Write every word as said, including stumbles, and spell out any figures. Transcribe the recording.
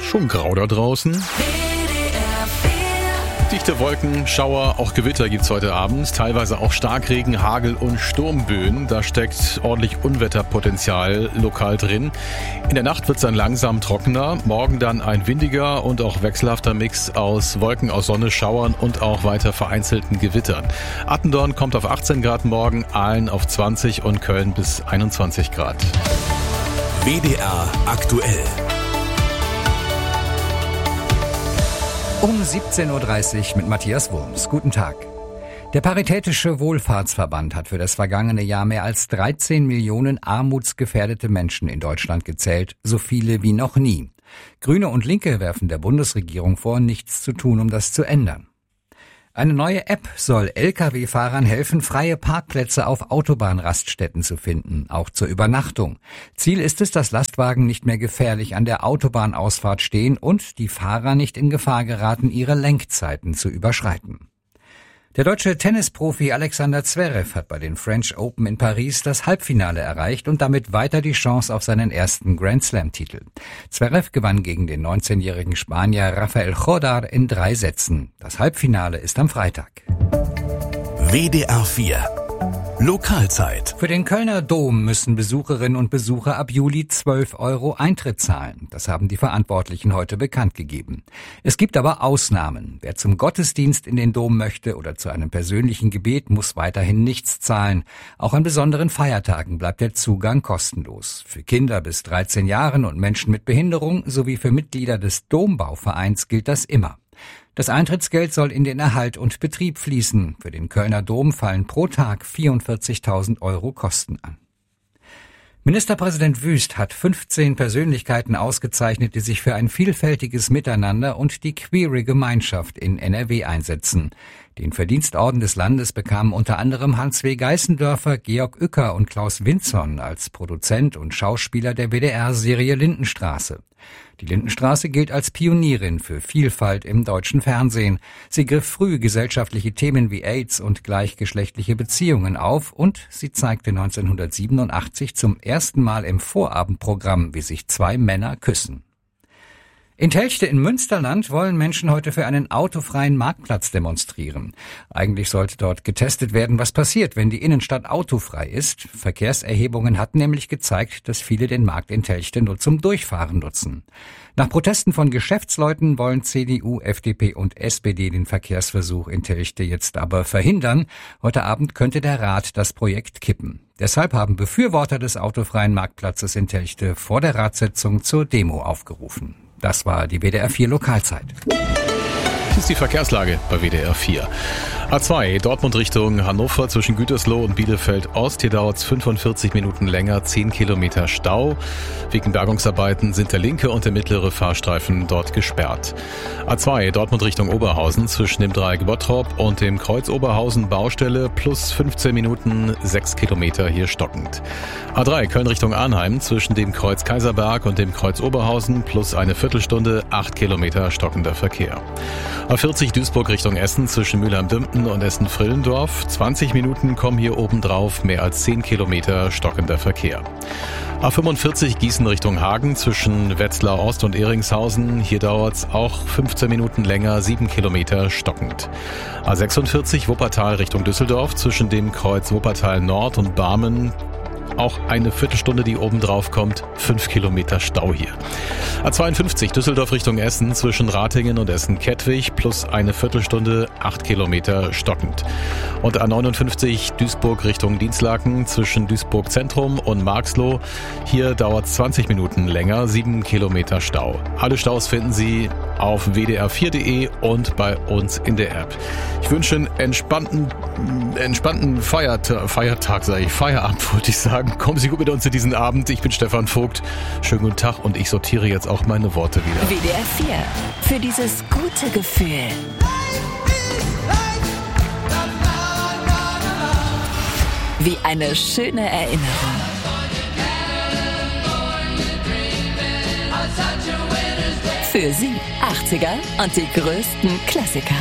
Schon grau da draußen. Dichte Wolken, Schauer, auch Gewitter gibt's heute Abend. Teilweise auch Starkregen, Hagel und Sturmböen. Da steckt ordentlich Unwetterpotenzial lokal drin. In der Nacht wird's dann langsam trockener. Morgen dann ein windiger und auch wechselhafter Mix aus Wolken, aus Sonne, Schauern und auch weiter vereinzelten Gewittern. Attendorn kommt auf achtzehn Grad morgen, Aalen auf zwanzig und Köln bis einundzwanzig Grad. W D R aktuell. Um siebzehn Uhr dreißig mit Matthias Wurms. Guten Tag. Der Paritätische Wohlfahrtsverband hat für das vergangene Jahr mehr als dreizehn Millionen armutsgefährdete Menschen in Deutschland gezählt, so viele wie noch nie. Grüne und Linke werfen der Bundesregierung vor, nichts zu tun, um das zu ändern. Eine neue App soll L K W-Fahrern helfen, freie Parkplätze auf Autobahnraststätten zu finden, auch zur Übernachtung. Ziel ist es, dass Lastwagen nicht mehr gefährlich an der Autobahnausfahrt stehen und die Fahrer nicht in Gefahr geraten, ihre Lenkzeiten zu überschreiten. Der deutsche Tennisprofi Alexander Zverev hat bei den French Open in Paris das Halbfinale erreicht und damit weiter die Chance auf seinen ersten Grand-Slam-Titel. Zverev gewann gegen den neunzehnjährigen Spanier Rafael Jodar in drei Sätzen. Das Halbfinale ist am Freitag. W D R vier Lokalzeit. Für den Kölner Dom müssen Besucherinnen und Besucher ab Juli zwölf Euro Eintritt zahlen. Das haben die Verantwortlichen heute bekannt gegeben. Es gibt aber Ausnahmen. Wer zum Gottesdienst in den Dom möchte oder zu einem persönlichen Gebet, muss weiterhin nichts zahlen. Auch an besonderen Feiertagen bleibt der Zugang kostenlos. Für Kinder bis dreizehn Jahren und Menschen mit Behinderung sowie für Mitglieder des Dombauvereins gilt das immer. Das Eintrittsgeld soll in den Erhalt und Betrieb fließen. Für den Kölner Dom fallen pro Tag vierundvierzigtausend Euro Kosten an. Ministerpräsident Wüst hat fünfzehn Persönlichkeiten ausgezeichnet, die sich für ein vielfältiges Miteinander und die queere Gemeinschaft in N R W einsetzen. Den Verdienstorden des Landes bekamen unter anderem Hans W. Geißendörfer, Georg Uecker und Klaus Winzon als Produzent und Schauspieler der W D R-Serie Lindenstraße. Die Lindenstraße gilt als Pionierin für Vielfalt im deutschen Fernsehen. Sie griff früh gesellschaftliche Themen wie AIDS und gleichgeschlechtliche Beziehungen auf und sie zeigte neunzehnhundertsiebenundachtzig zum ersten Mal im Vorabendprogramm, wie sich zwei Männer küssen. In Telchte in Münsterland wollen Menschen heute für einen autofreien Marktplatz demonstrieren. Eigentlich sollte dort getestet werden, was passiert, wenn die Innenstadt autofrei ist. Verkehrserhebungen hatten nämlich gezeigt, dass viele den Markt in Telchte nur zum Durchfahren nutzen. Nach Protesten von Geschäftsleuten wollen C D U, F D P und S P D den Verkehrsversuch in Telchte jetzt aber verhindern. Heute Abend könnte der Rat das Projekt kippen. Deshalb haben Befürworter des autofreien Marktplatzes in Telchte vor der Ratssitzung zur Demo aufgerufen. Das war die W D R vier Lokalzeit. Das ist die Verkehrslage bei W D R vier. A zwei, Dortmund Richtung Hannover zwischen Gütersloh und Bielefeld Ost. Hier dauert es fünfundvierzig Minuten länger, zehn Kilometer Stau. Wegen Bergungsarbeiten sind der linke und der mittlere Fahrstreifen dort gesperrt. A zwei, Dortmund Richtung Oberhausen zwischen dem Dreieck Bottrop und dem Kreuz Oberhausen Baustelle plus fünfzehn Minuten, sechs Kilometer hier stockend. A drei, Köln Richtung Arnheim zwischen dem Kreuz Kaiserberg und dem Kreuz Oberhausen plus eine Viertelstunde, acht Kilometer stockender Verkehr. A vierzig, Duisburg Richtung Essen zwischen Mülheim-Dümpten und Essen-Frillendorf. zwanzig Minuten kommen hier obendrauf, mehr als zehn Kilometer stockender Verkehr. A fünfundvierzig, Gießen Richtung Hagen zwischen Wetzlar Ost und Ehringshausen. Hier dauert es auch fünfzehn Minuten länger, sieben Kilometer stockend. A sechsundvierzig, Wuppertal Richtung Düsseldorf zwischen dem Kreuz Wuppertal Nord und Barmen. Auch eine Viertelstunde, die oben drauf kommt, fünf Kilometer Stau hier. A zweiundfünfzig, Düsseldorf Richtung Essen zwischen Ratingen und Essen-Kettwig plus eine Viertelstunde, acht Kilometer stockend. Und A neunundfünfzig, Duisburg Richtung Dinslaken zwischen Duisburg Zentrum und Marxloh. Hier dauert es zwanzig Minuten länger, sieben Kilometer Stau. Alle Staus finden Sie auf w d r vier punkt de und bei uns in der App. Ich wünsche einen entspannten, entspannten Feiertag, Feiertag sage ich, Feierabend wollte ich sagen. Kommen Sie gut mit uns in diesen Abend. Ich bin Stefan Vogt. Schönen guten Tag und ich sortiere jetzt auch meine Worte wieder. W D R vier. Für dieses gute Gefühl. Wie eine schöne Erinnerung. Für Sie achtziger und die größten Klassiker.